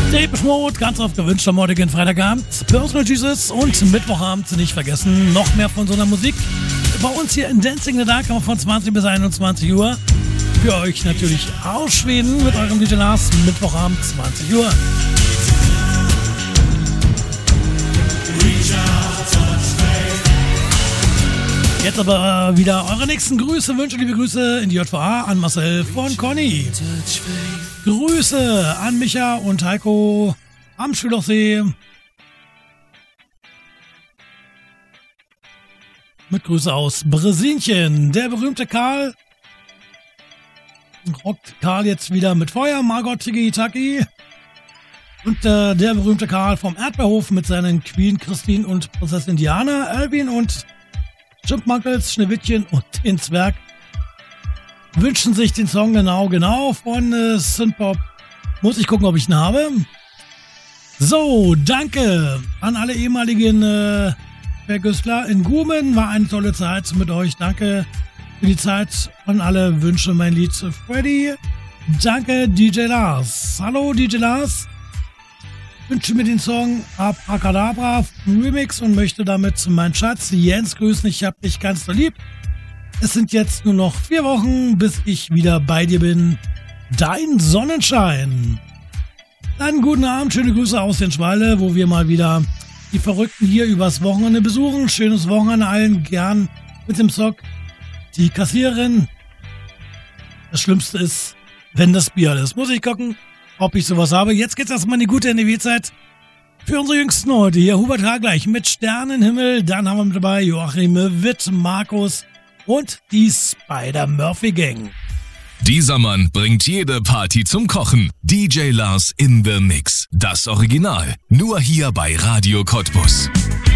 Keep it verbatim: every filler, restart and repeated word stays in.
Depeche Mode, ganz oft gewünscht am heutigen Freitagabend. Personal Jesus und Mittwochabend nicht vergessen. Noch mehr von so einer Musik. Bei uns hier in Dancing in the Dark haben wir von zwanzig bis einundzwanzig Uhr. Für euch natürlich aus Schweden mit eurem D J Lars. Mittwochabend zwanzig Uhr. Jetzt aber wieder eure nächsten Grüße, Wünsche, liebe Grüße in die J V A an Marcel von Conny. Grüße an Micha und Heiko am Schülachsee. Mit Grüße aus Bresinchen. Der berühmte Karl. Rockt Karl jetzt wieder mit Feuer. Margot Tiki-Taki. Und äh, der berühmte Karl vom Erdbeerhof mit seinen Queen Christine und Prinzessin Diana. Alvin und Chipmunkels, Schneewittchen und den Zwerg wünschen sich den Song genau, genau von äh, Synthpop. Muss ich gucken, ob ich ihn habe. So, danke an alle ehemaligen äh, Vergüssler in Gumen. War eine tolle Zeit mit euch. Danke für die Zeit und alle Wünsche. Mein Lied Freddy. Danke, D J Lars. Hallo, D J Lars. Wünsche mir den Song Abracadabra Remix und möchte damit meinen Schatz Jens grüßen. Ich hab dich ganz so lieb. Es sind jetzt nur noch vier Wochen, bis ich wieder bei dir bin. Dein Sonnenschein. Dann guten Abend, schöne Grüße aus den Schwalde, wo wir mal wieder die Verrückten hier übers Wochenende besuchen. Schönes Wochenende allen, gern mit dem Sock. Die Kassiererin. Das Schlimmste ist, wenn das Bier ist. Muss ich gucken, ob ich sowas habe. Jetzt geht's erstmal in die gute N R W-Zeit. Für unsere Jüngsten heute hier Hubert H. gleich mit Sternenhimmel. Dann haben wir mit dabei Joachim Witt, Markus und die Spider-Murphy-Gang. Dieser Mann bringt jede Party zum Kochen. D J Lars in the Mix. Das Original. Nur hier bei Radio Cottbus.